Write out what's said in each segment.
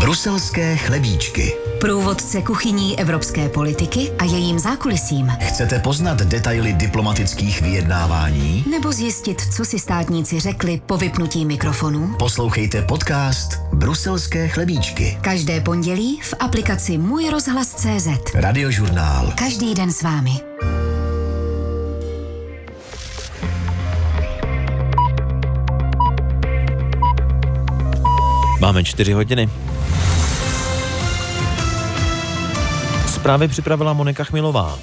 Bruselské chlebíčky. Průvodce kuchyní evropské politiky a jejím zákulisím. Chcete poznat detaily diplomatických vyjednávání? Nebo zjistit, co si státníci řekli po vypnutí mikrofonu? Poslouchejte podcast Bruselské chlebíčky. Každé pondělí v aplikaci Můj rozhlas.cz. Radiožurnál. Každý den s vámi. Máme 4 hodiny. Zprávy připravila Monika Chmilová.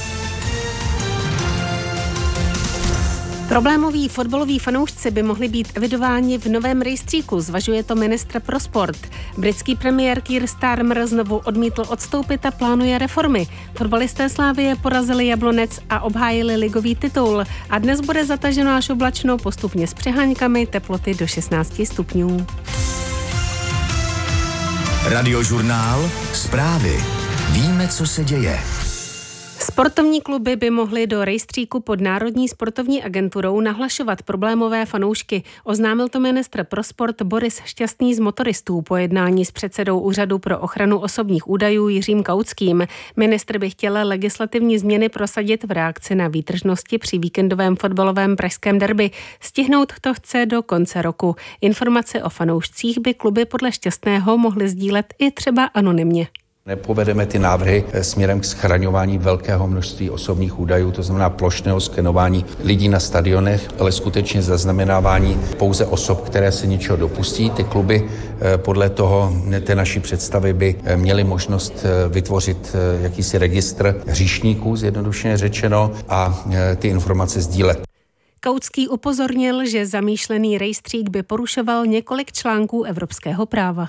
Problémoví fotbaloví fanoušci by mohli být evidováni v novém rejstříku, zvažuje to ministr pro sport. Britský premiér Keir Starmer znovu odmítl odstoupit a plánuje reformy. Fotbalisté Slavie porazili Jablonec a obhájili ligový titul. A dnes bude zataženo až oblačno, postupně s přeháňkami, teploty do 16 stupňů. Radiožurnál. Zprávy. Víme, co se děje. Sportovní kluby by mohly do rejstříku pod Národní sportovní agenturou nahlašovat problémové fanoušky. Oznámil to ministr pro sport Boris Šťastný z Motoristů po jednání s předsedou Úřadu pro ochranu osobních údajů Jiřím Kautským. Ministr by chtěl legislativní změny prosadit v reakci na výtržnosti při víkendovém fotbalovém pražském derby. Stihnout to chce do konce roku. Informace o fanoušcích by kluby podle Šťastného mohly sdílet i třeba anonymně. Nepovedeme ty návrhy směrem k schraňování velkého množství osobních údajů, to znamená plošného skenování lidí na stadionech, ale skutečně zaznamenávání pouze osob, které se něčeho dopustí. Ty kluby podle toho, té naší představy by měly možnost vytvořit jakýsi registr hříšníků, zjednodušeně řečeno, a ty informace sdílet. Kautský upozornil, že zamýšlený rejstřík by porušoval několik článků evropského práva.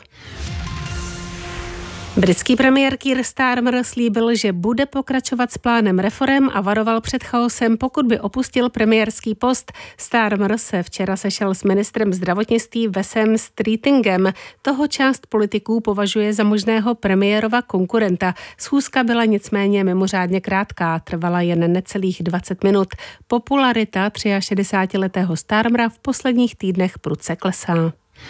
Britský premiér Keir Starmer slíbil, že bude pokračovat s plánem reforem a varoval před chaosem, pokud by opustil premiérský post. Starmer se včera sešel s ministrem zdravotnictví Wesem Streetingem. Toho část politiků považuje za možného premiérova konkurenta. Schůzka byla nicméně mimořádně krátká, trvala jen necelých 20 minut. Popularita 63letého Starmera v posledních týdnech prudce klesá.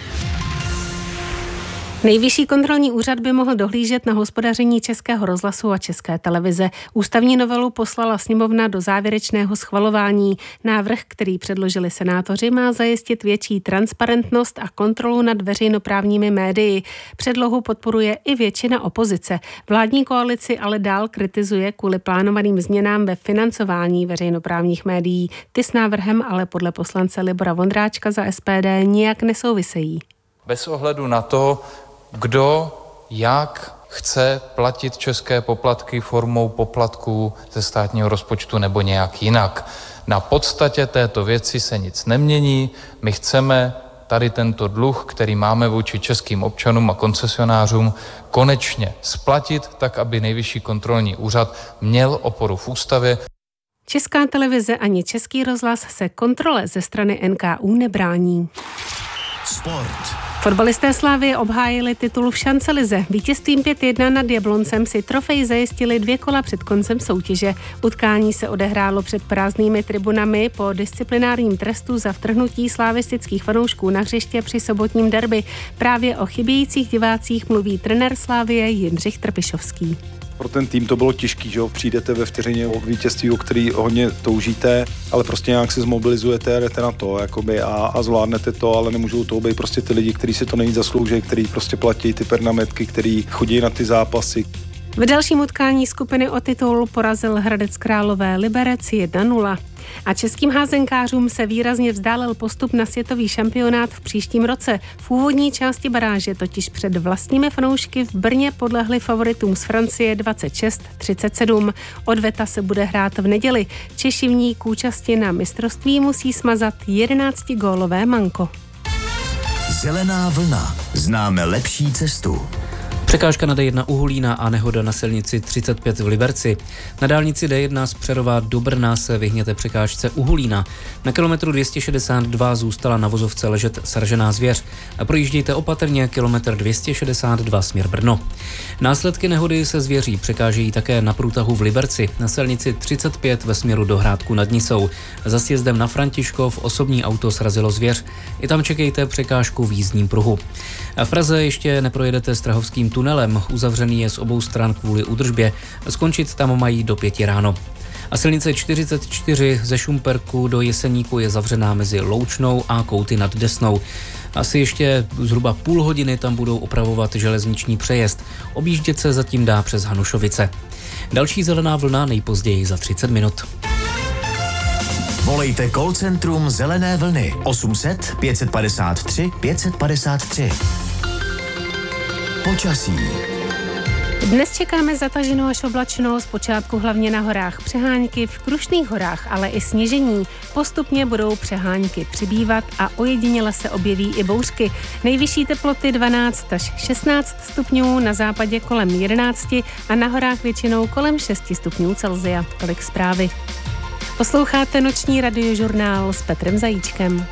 Nejvyšší kontrolní úřad by mohl dohlížet na hospodaření Českého rozhlasu a České televize. Ústavní novelu poslala sněmovna do závěrečného schvalování. Návrh, který předložili senátoři, má zajistit větší transparentnost a kontrolu nad veřejnoprávními médii. Předlohu podporuje i většina opozice. Vládní koalici ale dál kritizuje kvůli plánovaným změnám ve financování veřejnoprávních médií. Ty s návrhem ale podle poslance Libora Vondráčka za SPD nijak nesouvisejí. Bez ohledu na to, kdo jak chce platit české poplatky formou poplatků ze státního rozpočtu nebo nějak jinak. Na podstatě této věci se nic nemění. My chceme tady tento dluh, který máme vůči českým občanům a koncesionářům, konečně splatit, tak aby Nejvyšší kontrolní úřad měl oporu v ústavě. Česká televize ani Český rozhlas se kontrole ze strany NKÚ nebrání. Sport. Fotbalisté Slavie obhájili titul v šancelize. Vítězstvím 5-1 nad Jabloncem si trofej zajistili 2 kola před koncem soutěže. Utkání se odehrálo před prázdnými tribunami po disciplinárním trestu za vtrhnutí slavistických fanoušků na hřiště při sobotním derby. Právě o chybějících divácích mluví trenér Slavie Jindřich Trpišovský. Pro ten tým to bylo těžký, že jo, přijdete ve vteřině o vítězství, o který hodně toužíte, ale prostě nějak se zmobilizujete, jdete na to, jakoby a zvládnete to, ale nemůžou to být prostě ty lidi, kteří si to nejvíc zaslouží, kteří prostě platí ty pernametky, kteří chodí na ty zápasy. V dalším utkání skupiny o titul porazil Hradec Králové Liberec 1-0. A českým házenkářům se výrazně vzdálil postup na světový šampionát v příštím roce. V úvodní části baráže totiž před vlastními fanoušky v Brně podlehli favoritům z Francie 26-37. Odveta se bude hrát v neděli. Češi v ní k účasti na mistrovství musí smazat 11gólové manko. Zelená vlna. Známe lepší cestu. Překážka na D1 u Hulína a nehoda na silnici 35 v Liberci. Na dálnici D1 z Přerova do Brna se vyhněte překážce u Hulína. Na kilometru 262 zůstala na vozovce ležet sražená zvěř. A projíždějte opatrně kilometr 262 směr Brno. Následky nehody se zvěří překážejí také na průtahu v Liberci. Na silnici 35 ve směru do Hrádku nad Nisou. Za sjezdem na Františkov osobní auto srazilo zvěř. I tam čekejte překážku v jízdním pruhu. A v Praze ještě neprojedete Strahovským tunelem, uzavřený je z obou stran kvůli údržbě. Skončit tam mají do 5 ráno. A silnice 44 ze Šumperku do Jeseníku je zavřená mezi Loučnou a Kouty nad Desnou. Asi ještě zhruba půl hodiny tam budou opravovat železniční přejezd. Objíždět se zatím dá přes Hanušovice. Další zelená vlna nejpozději za 30 minut. Volejte call centrum Zelené vlny 800 553 553. Počasí. Dnes čekáme zataženou až oblačnou, zpočátku hlavně na horách přehánky, v Krušných horách ale i sněžení. Postupně budou přehánky přibývat a ojediněle se objeví i bouřky. Nejvyšší teploty 12 až 16 stupňů, na západě kolem 11 a na horách většinou kolem 6 stupňů Celsia. Tolik zprávy. Posloucháte noční radiožurnál s Petrem Zajíčkem.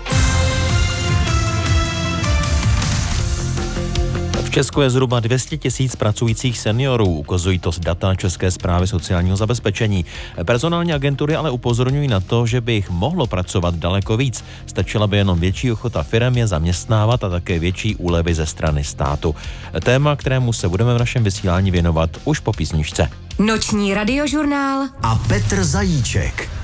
V Česku je zhruba 200 000 pracujících seniorů, ukazují to data České správy sociálního zabezpečení. Personální agentury ale upozorňují na to, že by jich mohlo pracovat daleko víc. Stačila by jenom větší ochota firem je zaměstnávat a také větší úlevy ze strany státu. Téma, kterému se budeme v našem vysílání věnovat už po písničce. Noční radiožurnál A Petr Zajíček.